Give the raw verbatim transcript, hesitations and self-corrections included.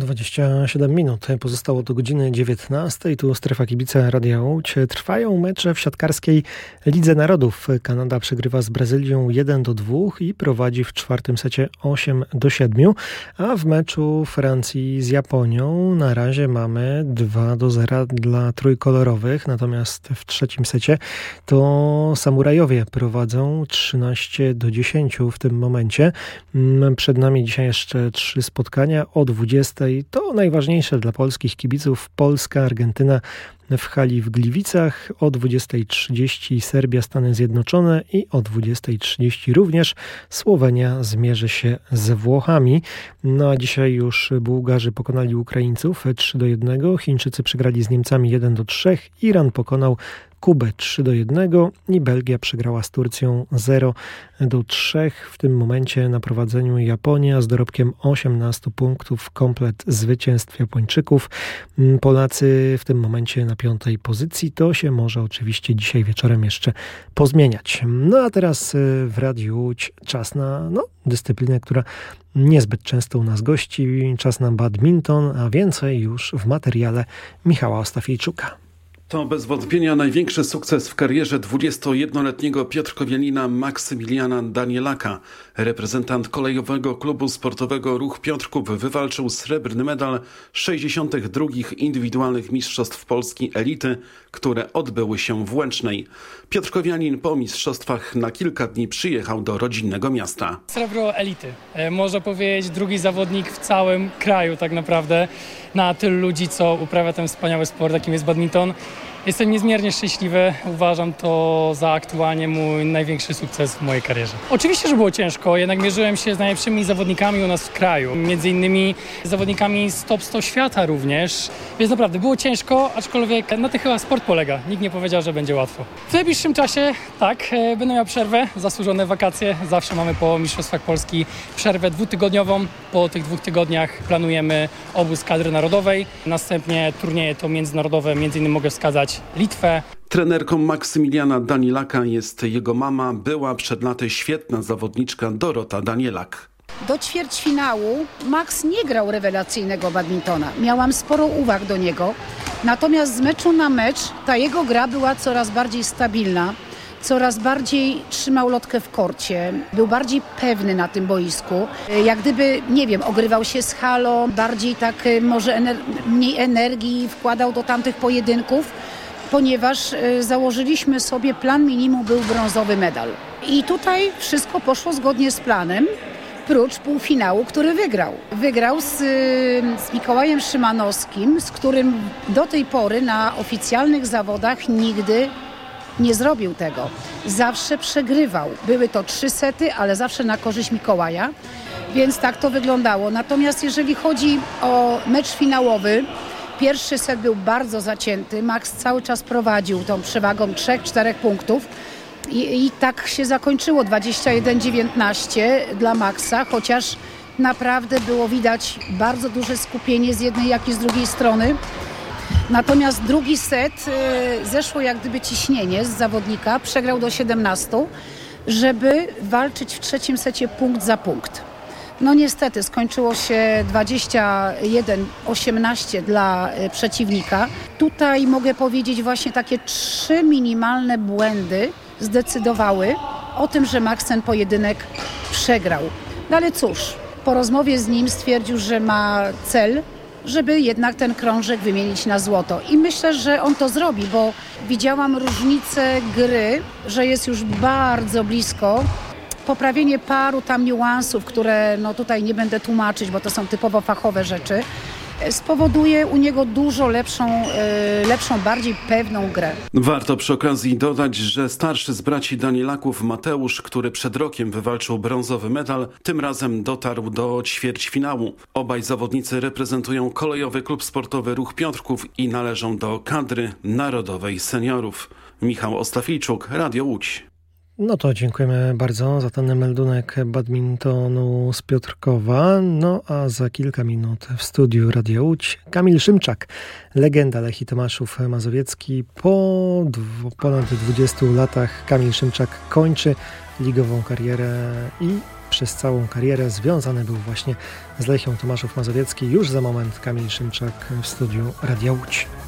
dwadzieścia siedem minut. Pozostało do godziny dziewiętnastej. Tu Strefa Kibica Radia Łódź. Trwają mecze w siatkarskiej Lidze Narodów. Kanada przegrywa z Brazylią jeden do dwóch i prowadzi w czwartym secie osiem do siedmiu. A w meczu Francji z Japonią na razie mamy dwa do zera dla trójkolorowych. Natomiast w trzecim secie to samurajowie prowadzą trzynaście do dziesięciu w tym momencie. Przed nami dzisiaj jeszcze trzy spotkania o dwudziestej. To najważniejsze dla polskich kibiców. Polska, Argentyna w hali w Gliwicach. O dwudziestej trzydzieści Serbia, Stany Zjednoczone i o dwudziestej trzydzieści również Słowenia zmierzy się z Włochami. No a dzisiaj już Bułgarzy pokonali Ukraińców trzy do jednego. Chińczycy przegrali z Niemcami jeden do trzech. Iran pokonał Kubę trzy do jednego i Belgia przegrała z Turcją zero do trzech. W tym momencie na prowadzeniu Japonia z dorobkiem osiemnastu punktów, komplet zwycięstw Japończyków. Polacy w tym momencie na piątej pozycji. To się może oczywiście dzisiaj wieczorem jeszcze pozmieniać. No a teraz w Radiu Łódź czas na no, dyscyplinę, która niezbyt często u nas gości. Czas na badminton, a więcej już w materiale Michała Ostafiejczuka. To bez wątpienia największy sukces w karierze dwudziestojednoletniego piotrkowianina Maksymiliana Danielaka. Reprezentant kolejowego klubu sportowego Ruch Piotrków wywalczył srebrny medal sześćdziesiątych drugich indywidualnych mistrzostw Polski elity, które odbyły się w Łęcznej. Piotrkowianin po mistrzostwach na kilka dni przyjechał do rodzinnego miasta. Srebro elity. Można powiedzieć drugi zawodnik w całym kraju tak naprawdę. Na tylu ludzi, co uprawia ten wspaniały sport, jakim jest badminton. Jestem niezmiernie szczęśliwy. Uważam to za aktualnie mój największy sukces w mojej karierze. Oczywiście, że było ciężko, jednak mierzyłem się z najlepszymi zawodnikami u nas w kraju. Między innymi zawodnikami z top sto świata również. Więc naprawdę było ciężko, aczkolwiek na tym chyba sport polega. Nikt nie powiedział, że będzie łatwo. W najbliższym czasie tak, będę miał przerwę, zasłużone wakacje. Zawsze mamy po Mistrzostwach Polski przerwę dwutygodniową. Po tych dwóch tygodniach planujemy obóz kadry narodowej. Następnie turnieje to międzynarodowe, między innymi mogę wskazać Litwę. Trenerką Maksymiliana Danielaka jest jego mama, była przed laty świetna zawodniczka Dorota Danielak. Do ćwierćfinału Max nie grał rewelacyjnego badmintona. Miałam sporo uwag do niego. Natomiast z meczu na mecz ta jego gra była coraz bardziej stabilna. Coraz bardziej trzymał lotkę w korcie, był bardziej pewny na tym boisku. Jak gdyby, nie wiem, ogrywał się z halą, bardziej tak może ener- mniej energii wkładał do tamtych pojedynków, ponieważ y, założyliśmy sobie plan minimum był brązowy medal. I tutaj wszystko poszło zgodnie z planem, prócz półfinału, który wygrał. Wygrał z, z Mikołajem Szymanowskim, z którym do tej pory na oficjalnych zawodach nigdy nie zrobił tego. Zawsze przegrywał. Były to trzy sety, ale zawsze na korzyść Mikołaja, więc tak to wyglądało. Natomiast jeżeli chodzi o mecz finałowy, pierwszy set był bardzo zacięty. Max cały czas prowadził tą przewagą trzech czterech punktów i, i tak się zakończyło dwadzieścia jeden dziewiętnaście dla Maxa, chociaż naprawdę było widać bardzo duże skupienie z jednej jak i z drugiej strony. Natomiast drugi set y, zeszło jak gdyby ciśnienie z zawodnika, przegrał do siedemnastu, żeby walczyć w trzecim secie punkt za punkt. No niestety skończyło się dwadzieścia jeden osiemnaście dla y, przeciwnika. Tutaj mogę powiedzieć właśnie takie trzy minimalne błędy zdecydowały o tym, że Max ten pojedynek przegrał. No ale cóż, po rozmowie z nim stwierdził, że ma cel, żeby jednak ten krążek wymienić na złoto. I myślę, że on to zrobi, bo widziałam różnicę gry, że jest już bardzo blisko. Poprawienie paru tam niuansów, które no tutaj nie będę tłumaczyć, bo to są typowo fachowe rzeczy, spowoduje u niego dużo lepszą, yy, lepszą, bardziej pewną grę. Warto przy okazji dodać, że starszy z braci Danielaków Mateusz, który przed rokiem wywalczył brązowy medal, tym razem dotarł do ćwierćfinału. Obaj zawodnicy reprezentują kolejowy klub sportowy Ruch Piotrków i należą do kadry narodowej seniorów. Michał Ostafiejczuk, Radio Łódź. No to dziękujemy bardzo za ten meldunek badmintonu z Piotrkowa. No a za kilka minut w studiu Radia Łódź Kamil Szymczak, legenda Lechii Tomaszów Mazowiecki. Po dwu, ponad dwudziestu latach Kamil Szymczak kończy ligową karierę i przez całą karierę związany był właśnie z Lechią Tomaszów Mazowiecki. Już za moment Kamil Szymczak w studiu Radia Łódź.